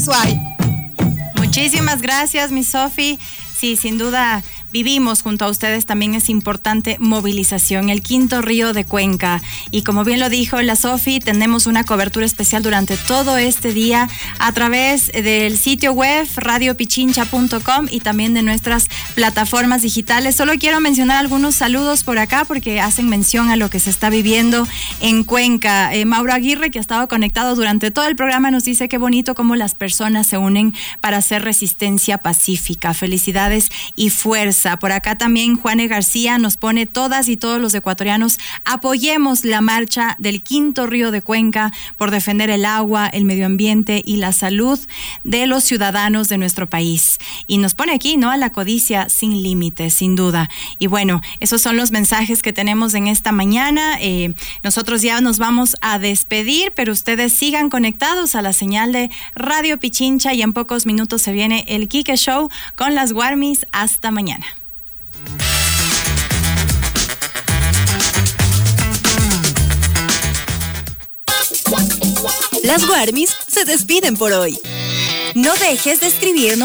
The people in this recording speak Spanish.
Azuay. Muchísimas gracias, mi Sofi. Sí, sin duda vivimos junto a ustedes, también es importante movilización, el quinto río de Cuenca. Y como bien lo dijo la Sofi, tenemos una cobertura especial durante todo este día a través del sitio web radiopichincha.com y también de nuestras plataformas digitales. Solo quiero mencionar algunos saludos por acá porque hacen mención a lo que se está viviendo en Cuenca. Mauro Aguirre, que ha estado conectado durante todo el programa, nos dice qué bonito cómo las personas se unen para hacer resistencia pacífica. Felicidades y fuerza. Por acá también Juane García nos pone: todas y todos los ecuatorianos apoyemos la marcha del quinto río de Cuenca por defender el agua, el medio ambiente y la salud de los ciudadanos de nuestro país. Y nos pone aquí, ¿no?, a la codicia sin límites, sin duda. Y bueno, esos son los mensajes que tenemos en esta mañana. Nosotros ya nos vamos a despedir, pero ustedes sigan conectados a la señal de Radio Pichincha y en pocos minutos se viene el Quique Show con las Guarmis. Hasta mañana. Las Guarmis se despiden por hoy. No dejes de escribirnos